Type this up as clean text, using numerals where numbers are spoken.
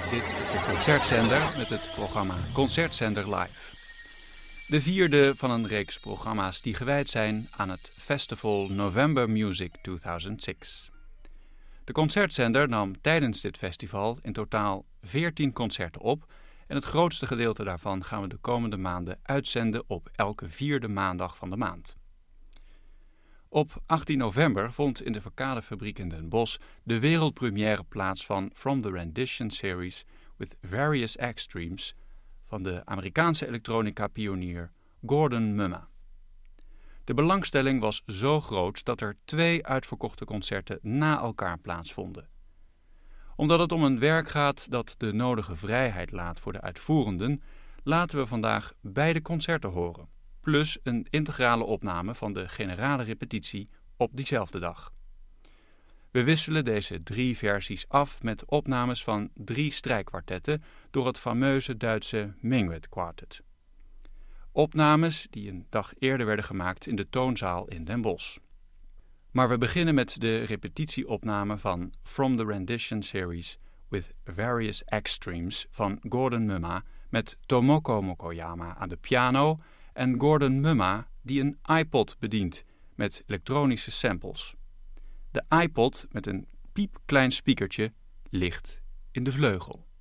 Dit is de Concertzender met het programma Concertzender Live. De vierde van een reeks programma's die gewijd zijn aan het festival November Music 2006. De Concertzender nam tijdens dit festival in totaal 14 concerten op en het grootste gedeelte daarvan gaan we de komende maanden uitzenden op elke vierde maandag van de maand. Op 18 november vond in de Verkadefabriek in Den Bosch de wereldpremière plaats van From the Rendition Series with Various Extremes van de Amerikaanse elektronica-pionier Gordon Mumma. De belangstelling was zo groot dat er 2 uitverkochte concerten na elkaar plaatsvonden. Omdat het om een werk gaat dat de nodige vrijheid laat voor de uitvoerenden, laten we vandaag beide concerten horen, plus een integrale opname van de generale repetitie op diezelfde dag. We wisselen deze 3 versies af met opnames van 3 strijkkwartetten door het fameuze Duitse Mingwet Quartet. Opnames die een dag eerder werden gemaakt in de Toonzaal in Den Bosch. Maar we beginnen met de repetitieopname van From the Rendition Series with Various Extremes van Gordon Mumma met Tomoko Mokoyama aan de piano en Gordon Mumma die een iPod bedient met elektronische samples. De iPod met een piepklein speakertje ligt in de vleugel.